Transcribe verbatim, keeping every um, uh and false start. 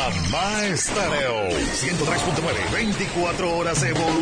Mamá Estéreo ciento tres punto nueve, veinticuatro horas de